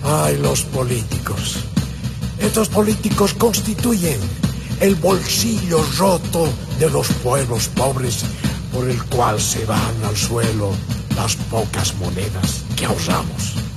Ay, los políticos. Estos políticos constituyen el bolsillo roto de los pueblos pobres, por el cual se van al suelo las pocas monedas que ahorramos.